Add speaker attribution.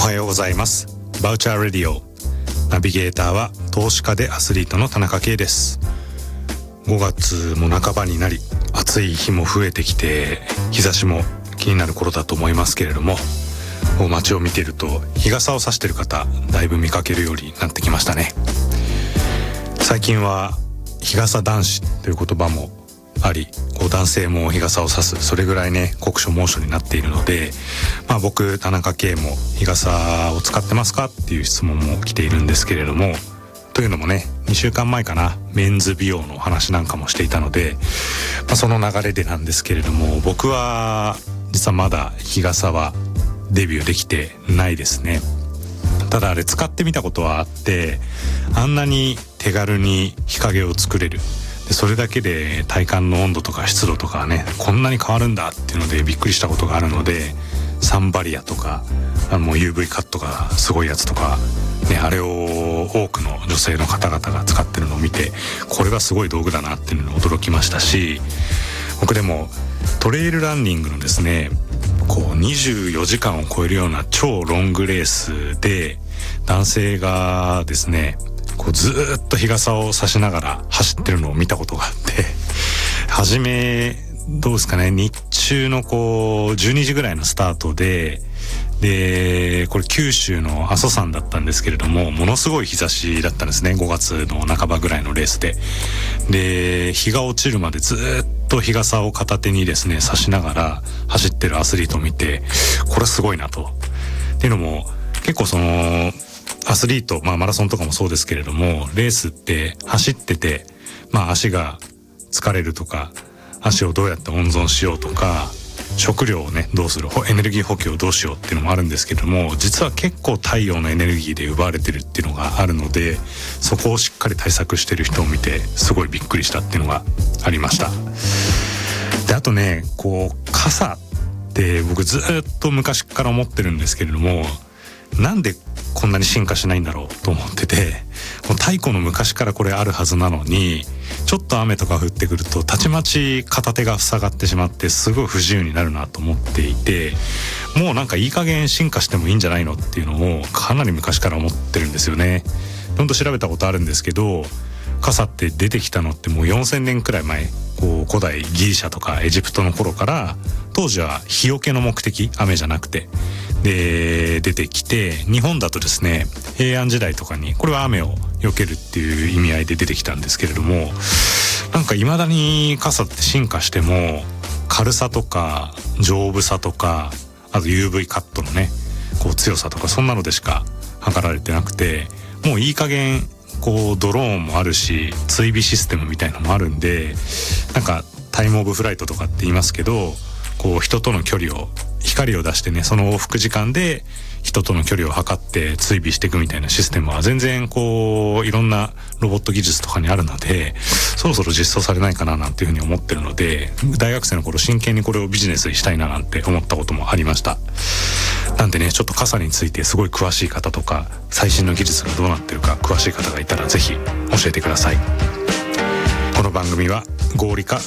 Speaker 1: はようございます。バウチャーレディオ、ナビゲーターは投資家でアスリートの田中圭です。5月も半ばになり、暑い日も増えてきて、日差しも気になる頃だと思いますけれども、街を見ていると日傘を差している方だいぶ見かけるようになってきましたね。最近は日傘男子という言葉もあり、男性も日傘を差す、それぐらいね酷暑猛暑になっているので、僕田中圭も日傘を使ってますかっていう質問も来ているんですけれども、というのもね、2週間前かな、メンズ美容の話なんかもしていたので、その流れでなんですけれども、僕は実はまだ日傘はデビューできてないですね。ただあれ使ってみたことはあって、あんなに手軽に日陰を作れる、でそれだけで体感の温度とか湿度とかね、こんなに変わるんだっていうのでびっくりしたことがあるので、サンバリアとかUV カットがすごいやつとかね、あれを多くの女性の方々が使ってるのを見て、これはすごい道具だなっていうのに驚きましたし、僕でもトレイルランニングのですね、24時間を超えるような超ロングレースで男性がですね、ずっと日傘を差しながら走ってるのを見たことがあって、初めどうですかね、日中の12時ぐらいのスタートでこれ九州の阿蘇山だったんですけれども、ものすごい日差しだったんですね。5月の半ばぐらいのレースで日が落ちるまでずっと日傘を片手にですね差しながら走ってるアスリートを見て、これすごいなと。っていうのも結構アスリート、マラソンとかもそうですけれども、レースって走ってて、足が疲れるとか、足をどうやって温存しようとか、食料をねどうする、エネルギー補給をどうしようっていうのもあるんですけれども、実は結構太陽のエネルギーで奪われてるっていうのがあるので、そこをしっかり対策してる人を見てすごいびっくりしたっていうのがありました。であとね、傘って僕ずっと昔から思ってるんですけれども、なんでこんなに進化しないんだろうと思ってて、太古の昔からこれあるはずなのに、ちょっと雨とか降ってくるとたちまち片手が塞がってしまってすごい不自由になるなと思っていて、もうなんかいい加減進化してもいいんじゃないのっていうのをかなり昔から思ってるんですよね。ほんと調べたことあるんですけど、傘って出てきたのってもう4000年くらい前、古代ギリシャとかエジプトの頃から、当時は日よけの目的、雨じゃなくてで出てきて、日本だとですね平安時代とかにこれは雨を避けるっていう意味合いで出てきたんですけれども、なんか未だに傘って進化しても軽さとか丈夫さとか、あと UV カットのね強さとか、そんなのでしか測られてなくて、もういい加減ドローンもあるし追尾システムみたいのもあるんで、なんかタイムオブフライトとかって言いますけど、人との距離を、光を出してね、その往復時間で人との距離を測って追尾していくみたいなシステムは全然いろんなロボット技術とかにあるので、そろそろ実装されないかななんていうふうに思ってるので、大学生の頃真剣にこれをビジネスにしたいななんて思ったこともありました。なんでね、ちょっと傘についてすごい詳しい方とか、最新の技術がどうなってるか詳しい方がいたらぜひ教えてください。この番組は合理化